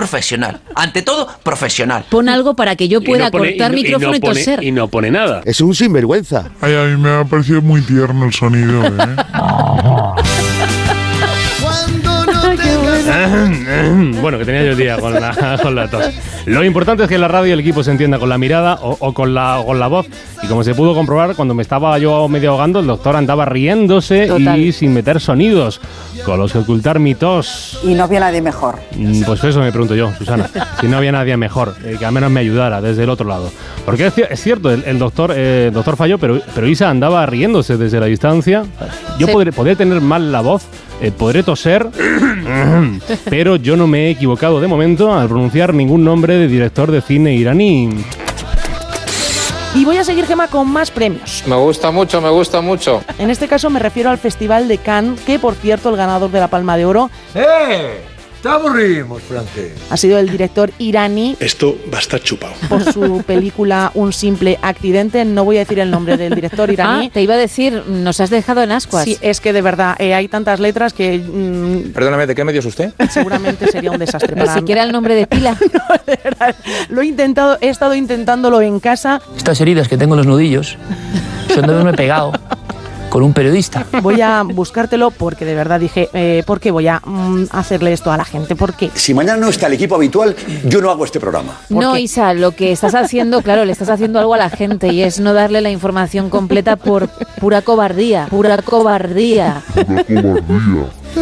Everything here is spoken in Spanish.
profesional. Ante todo, profesional. Pon algo para que yo pueda cortar micrófono y toser. Y no pone nada. Es un sinvergüenza. Ay, a mí me ha parecido muy tierno el sonido, ¿eh? Bueno, que tenía yo el día con la tos. Lo importante es que en la radio el equipo se entienda con la mirada o con la voz. Y como se pudo comprobar, cuando me estaba yo medio ahogando, el doctor andaba riéndose. Total. Y sin meter sonidos, con los que ocultar mi tos. Y no había nadie mejor. Pues eso me pregunto yo, Susana. Si no había nadie mejor, que al menos me ayudara desde el otro lado. Porque es cierto, el doctor falló, pero Isa andaba riéndose desde la distancia. Yo sí. podría tener mal la voz, podré toser, pero yo no me he equivocado de momento al pronunciar ningún nombre de director de cine iraní. Y voy a seguir, Gemma, con más premios. Me gusta mucho, me gusta mucho. En este caso me refiero al Festival de Cannes, que por cierto el ganador de la Palma de Oro... ¡Te aburrimos, Franque! Ha sido el director iraní. Esto va a estar chupado. Por su película Un simple accidente. No voy a decir el nombre del director iraní. Te iba a decir, nos has dejado en ascuas. Sí, es que de verdad hay tantas letras que... Perdóname, ¿de qué medio es usted? Seguramente sería un desastre para mí. Ni siquiera el nombre de pila. No, de verdad. He estado intentándolo en casa. Estas heridas que tengo en los nudillos son de haberme pegado con un periodista. Voy a buscártelo porque de verdad dije, ¿por qué voy a hacerle esto a la gente? ¿Por qué? Si mañana no está el equipo habitual, yo no hago este programa. No, Isa, lo que estás haciendo, claro, le estás haciendo algo a la gente y es no darle la información completa por pura cobardía. Pura cobardía. Pura cobardía.